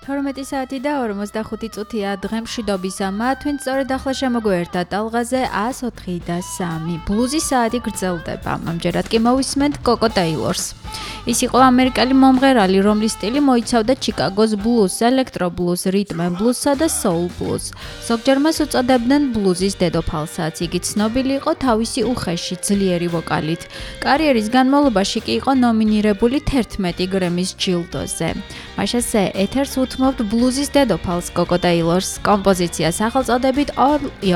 12 საათი და 45 წუთია დღემშვიდობისამა, თქვენ სწორედ ახლა შემოგვიერთდა ტალღაზე 104 და 3. ბლუზის საათი გრძელდება. ამჯერად კი მოვისმენთ კოკო ტეილორს. ის იყო ამერიკელი მომღერალი, რომლის სტილი მოიცავდა ჩიკაგოს ბლუზს, ელექტრო ბლუზს, რიტმ ენ ბლუზსა და soul blues. ზოგჯერ მას უწოდებდნენ ბლუზის დედოფალსაც. იგი ცნობილი იყო თავისი უხეში, ძლიერი ვოკალით. კარიერის განმავლობაში კი იყო ნომინირებული 11 გრემის ჯილდოზე. მაშასე ეთერს უთმობთ ბლუზის დედოფალს კოკო ტეილორს კომპოზიციას სახელწოდებით All